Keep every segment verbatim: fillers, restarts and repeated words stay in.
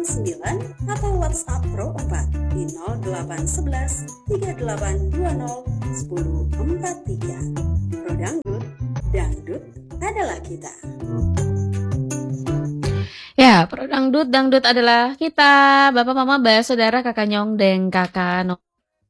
sembilan atau WhatsApp Pro empat di nol delapan satu satu tiga delapan dua nol satu nol empat tiga. Pro Dangdut, dangdut adalah kita. Ya, Pro Dangdut, dangdut adalah kita. Bapak, Mama, Mbak, Saudara, Kakak Nyong, Deng, Kakak No.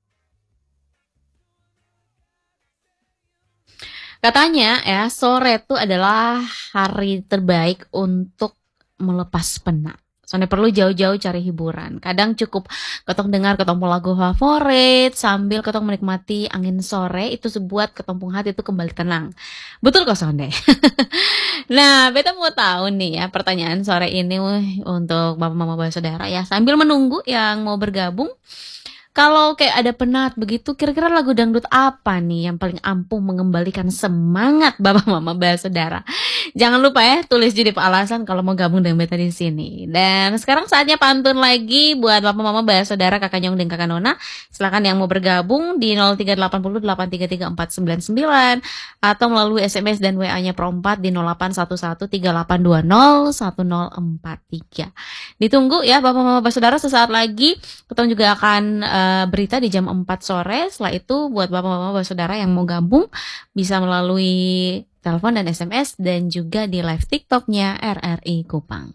Katanya ya, sore itu adalah hari terbaik untuk melepas penat. Soalnya perlu jauh-jauh cari hiburan. Kadang cukup ketong dengar ketong lagu favorit sambil ketong menikmati angin sore, itu sebuat ketong hati itu kembali tenang. Betul kok Sonde? Nah, beta mau tahu nih ya pertanyaan sore ini wih, untuk Bapak Mama Bapak Saudara ya, sambil menunggu yang mau bergabung. Kalau kayak ada penat begitu, kira-kira lagu dangdut apa nih yang paling ampuh mengembalikan semangat Bapak Mama Bapak Saudara? Jangan lupa ya tulis jadi alasan kalau mau gabung dengan beta di sini. Dan sekarang saatnya pantun lagi buat Bapak Mama Bapak Saudara, Kakak Nyong dan Kakak Nona. Silakan yang mau bergabung di nol tiga delapan nol delapan tiga tiga empat sembilan sembilan atau melalui S M S dan W A-nya Pro empat di nol delapan satu satu tiga delapan dua nol satu nol empat tiga. Ditunggu ya Bapak Mama Bapak Saudara, sesaat lagi kita juga akan uh, berita di jam empat sore. Setelah itu buat Bapak Mama Bapak Saudara yang mau gabung bisa melalui telepon dan S M S dan juga di live TikToknya R R I Kupang.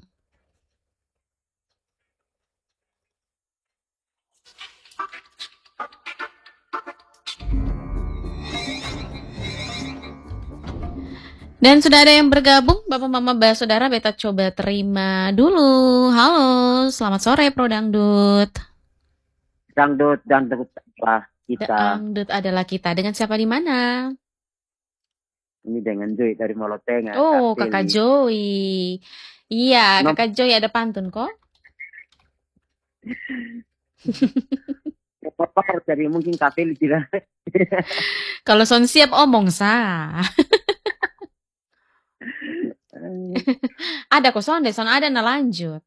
Dan sudah ada yang bergabung, Bapak Mama Bapak Saudara, beta coba terima dulu. Halo, selamat sore Pro Dangdut. Dangdut, dangdut adalah kita. Dangdut adalah kita. Dengan siapa di mana? Ini dengan Joy dari Molotenga. Oh, Kakak Joy. Iya, Nom- Kakak Joy ada pantun kok. Apa dari mungkin kafe tidak. Kalau son siap omong sah. Ada kok son deh, son ada nah lanjut.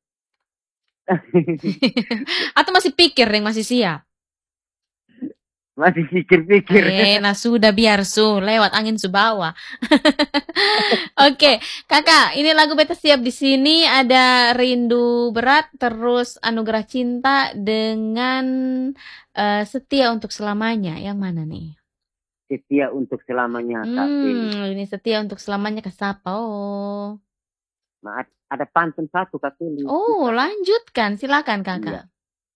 Atau masih pikir deh, masih siap? Masih pikir-pikir. Eh, nah sudah biar su lewat angin su bawa. Oke, Kakak, ini lagu beta siap di sini ada Rindu Berat, terus Anugerah Cinta dengan uh, Setia Untuk Selamanya. Yang mana nih? Setia Untuk Selamanya. Hmm, ini Setia Untuk Selamanya ke siapa? Oh. Nah, ada pantun satu Kak. Oh, lanjutkan, silakan Kakak. Iya.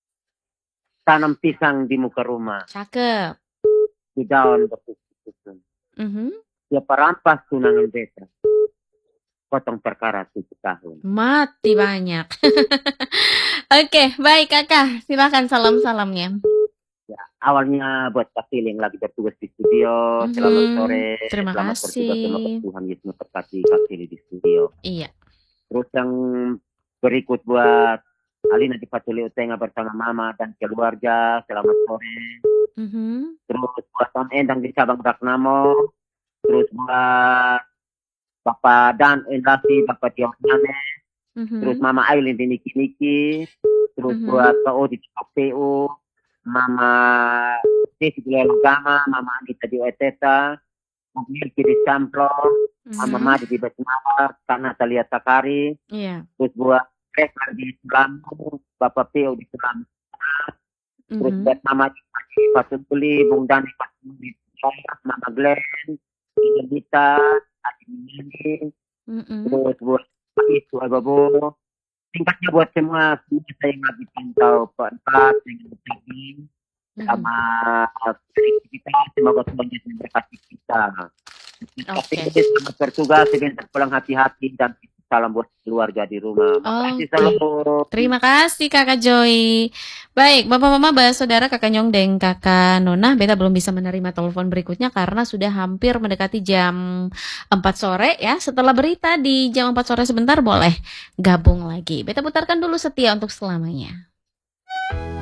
Tanam pisang di muka rumah. Cakep. Di daun bersusun. Mm-hmm. Siapa rampas tunangan beta. Potong perkara tujuh tahun. Mati banyak. Oke, baik Kakak. Silakan salam-salamnya. Ya, awalnya buat Kak Phil yang lagi bertugas di studio. Mm-hmm. Selamat sore. Terima Selamat kasih. bertugas, semoga Tuhan Yesus memberkati Kak Phil di studio. Iya. Terus yang berikut buat Alina di Patuli Utenga bersama Mama dan keluarga, selamat sore. Mm-hmm. Terus buat Om Endang di cabang Ragnamo. Terus buat Bapak Dan Endasi, Bapak Tiongkane. Mm-hmm. Terus Mama Aileen di Niki Niki. Terus mm-hmm. buat Pak Odi di P U. Mama Desi di Lelogama, Mama Anita di Oeteta. Mobil di Samplo. Mm-hmm. Mama Madi di Betmawar, karena Natalia Sakari. Yeah. Terus buat Rekar di Selamu, Bapak Pio di Selamu. Mm-hmm. Terus buat Mama di Pasutuli, Bung Dani Pasutuli, Mama Glenn, Ibu Adi Mini. Mm-hmm. Terus buat Pak Isu Ababo. Singkatnya buat semua kita yang lagi pantau Pak dengan Tadi sama kita, semoga semuanya memberkati kita. Oke. Okay. Selamat bertugas, sebentar pulang hati-hati dan salam buat keluarga di rumah. Makasih okay. Selalu. Terima kasih Kakak Joy. Baik, Bapak Mama Bapak Saudara, Kakak Nyong dan Kakak Nona, beta belum bisa menerima telepon berikutnya karena sudah hampir mendekati jam empat sore ya. Setelah berita di jam empat sore sebentar boleh gabung lagi. Beta putarkan dulu Setia Untuk Selamanya.